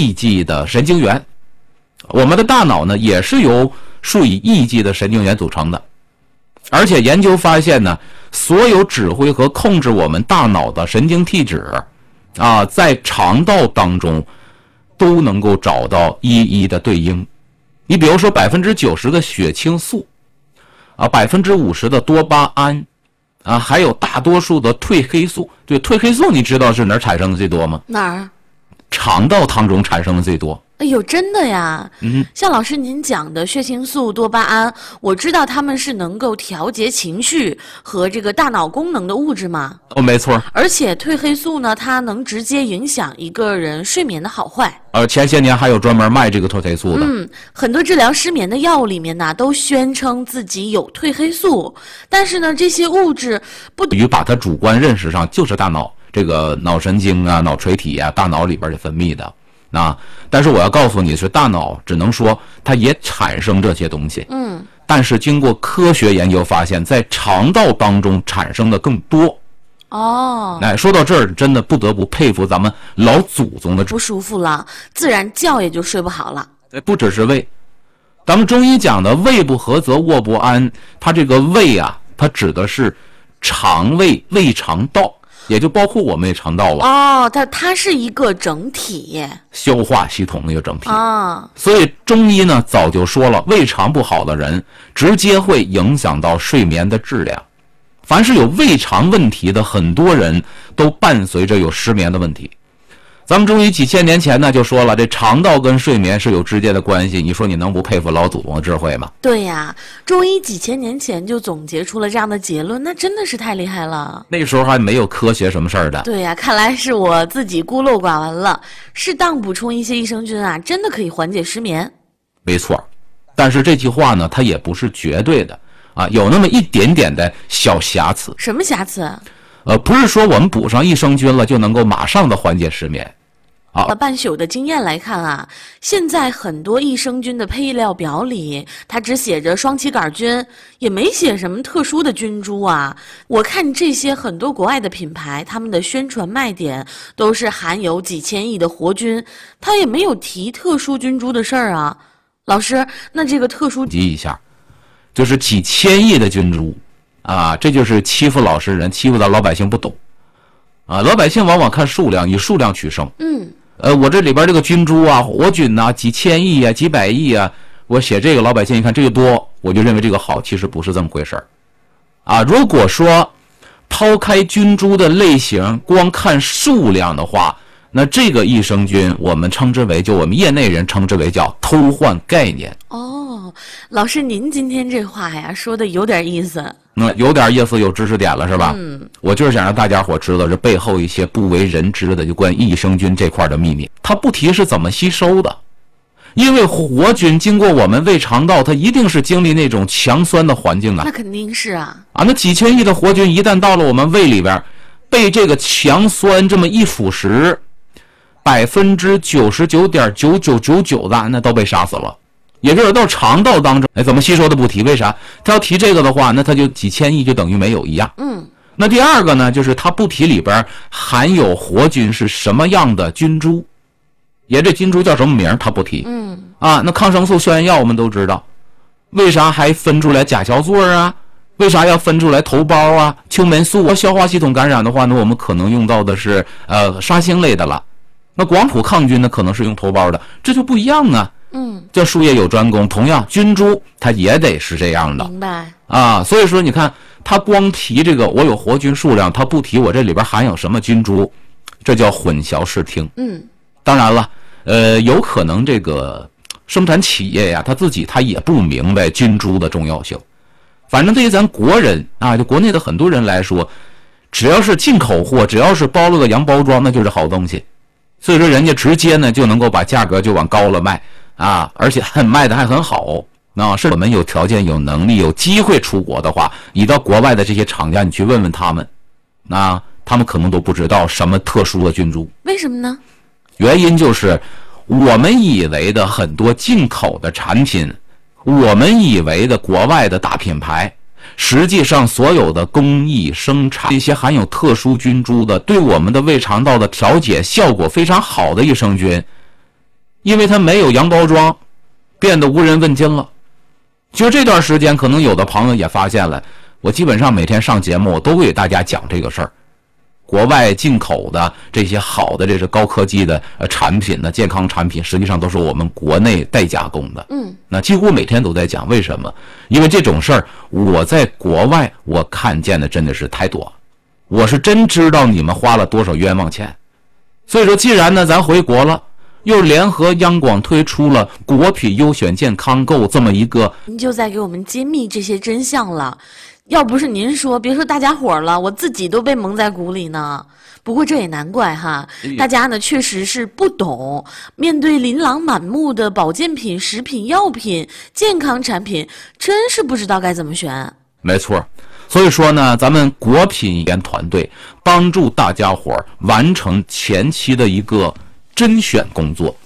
亿剂的神经元。我们的大脑呢，也是由数以亿计的神经元组成的。而且研究发现呢，所有指挥和控制我们大脑的神经递质在肠道当中都能够找到一一的对应。你比如说90%的血清素50%的多巴胺还有大多数的褪黑素。对，褪黑素你知道是哪儿产生的最多吗？ 哪儿？ 肠道当中产生的最多。 哎呦，真的呀！像老师您讲的血清素、多巴胺，我知道它们是能够调节情绪和这个大脑功能的物质嘛。 没错。 而且褪黑素呢，它能直接影响一个人睡眠的好坏。 前些年还有专门卖这个褪黑素的。 很多治疗失眠的药物里面呢，都宣称自己有褪黑素，但是呢，这些物质不与把它主观认识上就是大脑这个脑神经脑垂体大脑里边就分泌的。但是我要告诉你是大脑只能说它也产生这些东西。但是经过科学研究发现，在肠道当中产生的更多。说到这儿，真的不得不佩服咱们老祖宗的。 不舒服了，自然觉也就睡不好了。 不只是胃，咱们中医讲的胃不和则卧不安，它这个胃它指的是肠胃、胃肠道。也就包括我们胃肠道它是一个整体， 消化系统的一个整体所以中医呢早就说了，胃肠不好的人直接会影响到睡眠的质量。凡是有胃肠问题的，很多人都伴随着有失眠的问题。咱们中医几千年前呢就说了，这肠道跟睡眠是有直接的关系。你说你能不佩服老祖宗的智慧吗？ 对呀，中医几千年前就总结出了这样的结论，那真的是太厉害了。 那时候还没有科学什么事儿的。 对呀，看来是我自己孤陋寡闻了。适当补充一些益生菌真的可以缓解失眠。 没错，但是这句话呢，它也不是绝对的有那么一点点的小瑕疵。 什么瑕疵？ 不是说我们补上益生菌了就能够马上的缓解失眠。 半宿的经验来看现在很多益生菌的配料表里，它只写着双歧杆菌，也没写什么特殊的菌株我看这些很多国外的品牌，他们的宣传卖点都是含有几千亿的活菌，它也没有提特殊菌株的事儿老师，那这个特殊记一下，就是几千亿的菌株这就是欺负老实人，欺负到老百姓不懂老百姓往往看数量，以数量取胜。我这里边这个菌株活菌几千亿几百亿我写这个，老百姓一看这个多，我就认为这个好，其实不是这么回事如果说抛开菌株的类型，光看数量的话，那这个益生菌我们称之为，就我们业内人称之为叫偷换概念。 老师您今天这话说的有点意思。 有点意思，有知识点了是吧？我就是想让大家伙知道这背后一些不为人知的就关于益生菌这块的秘密。它不提是怎么吸收的，因为活菌经过我们胃肠道，它一定是经历那种强酸的环境那肯定是那几千亿的活菌一旦到了我们胃里边，被这个强酸这么一腐蚀，99.999999%的那都被杀死了。也就是到肠道当中，怎么吸收的不提？为啥？他要提这个的话，那他就几千亿就等于没有一样。那第二个呢，就是他不提里边含有活菌是什么样的菌株，也这菌株叫什么名他不提。那抗生素、消炎药我们都知道，为啥还分出来甲硝唑为啥要分出来头孢秋霉素消化系统感染的话呢，我们可能用到的是沙星类的了。那广谱抗菌呢，可能是用头孢的，这就不一样叫术业有专攻，同样菌株它也得是这样的。 明白所以说你看，它光提这个我有活菌数量，它不提我这里边含有什么菌株，这叫混淆视听。当然了，有可能这个生产企业它自己它也不明白菌株的重要性。反正对于咱国人就国内的很多人来说，只要是进口货，只要是包了个洋包装，那就是好东西。所以说人家直接呢就能够把价格就往高了卖而且卖的还很好。是我们有条件、有能力、有机会出国的话，你到国外的这些厂家，你去问问他们，他们可能都不知道什么特殊的菌株。 为什么呢？ 原因就是我们以为的很多进口的产品，我们以为的国外的大品牌，实际上所有的工艺生产这些含有特殊菌株的，对我们的胃肠道的调节效果非常好的益生菌， 因为它没有洋包装，变得无人问津了。就这段时间，可能有的朋友也发现了，我基本上每天上节目，我都会给大家讲这个事儿。国外进口的这些好的，这是高科技的产品呢，健康产品，实际上都是我们国内代加工的。那几乎每天都在讲，为什么？因为这种事儿，我在国外我看见的真的是太多，我是真知道你们花了多少冤枉钱。所以说，既然呢咱回国了，又联合央广推出了国品优选健康购这么一个， 您就在给我们揭秘这些真相了。要不是您说，别说大家伙了，我自己都被蒙在鼓里呢。不过这也难怪哈，大家呢确实是不懂，面对琳琅满目的保健品、食品药品、健康产品，真是不知道该怎么选。 没错，所以说呢，咱们国品研团队帮助大家伙完成前期的一个甄选工作。